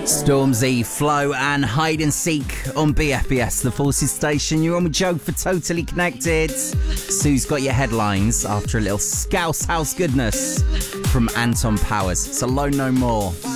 Stormzy, Flow and Hide and Seek on BFBS, the Forces station. You're on with Joe for Totally Connected. Sue's got your headlines after a little Scouse House goodness from Anton Powers. It's Alone No More.